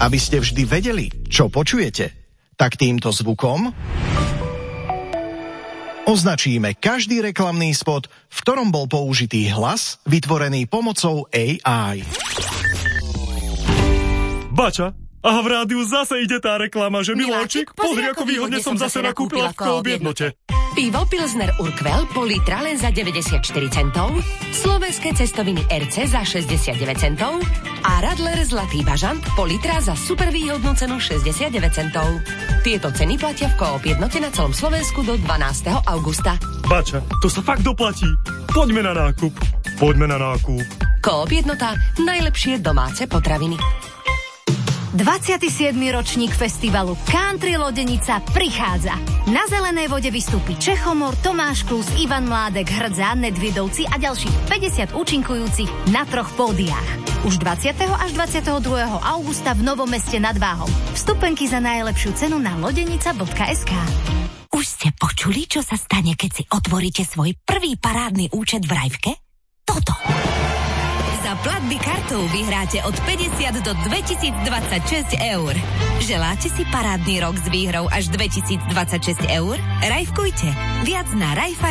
Aby ste vždy vedeli, čo počujete, tak týmto zvukom označíme každý reklamný spot, v ktorom bol použitý hlas vytvorený pomocou AI. Bača, a v rádiu zase ide tá reklama, že Miláčik, pozri, ako výhodne som zase nakúpila v Coop Jednote. Pivo Pilsner Urquell pol litra len za 94 centov, slovenské cestoviny RC za 69 centov a Radler Zlatý bažant pol litra za super výhodnú cenu 69 centov. Tieto ceny platia v Coop Jednote na celom Slovensku do 12. augusta. Bača, to sa fakt doplatí. Poďme na nákup. Poďme na nákup. Coop Jednota, najlepšie domáce potraviny. 27. ročník festivalu Country Lodenica prichádza. Na zelenej vode vystúpi Čechomor, Tomáš Klus, Ivan Mládek, Hrdza, Nedviedovci a ďalších 50 účinkujúcich na 3 pódiách. Už 20. až 22. augusta v Novom Meste nad Váhom. Vstupenky za najlepšiu cenu na lodenica.sk. Už ste počuli, čo sa stane, keď si otvoríte svoj prvý parádny účet v Rajvke? Toto. Za platby kartou vyhráte od 50 do 2026 eur. Želáte si parádny rok s výhrou až 2026 eur? Rajvkujte. Viac na Rajfa